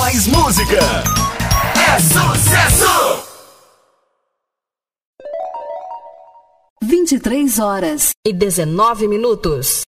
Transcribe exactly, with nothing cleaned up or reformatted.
mais música. É sucesso! vinte e três horas e dezenove minutos.